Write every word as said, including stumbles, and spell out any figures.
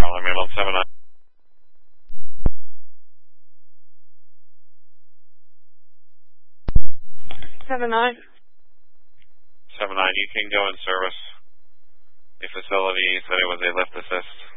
Alarm ambulance seven nine. seven nine. seven nine, you can go in service. The facility said it was a lift assist.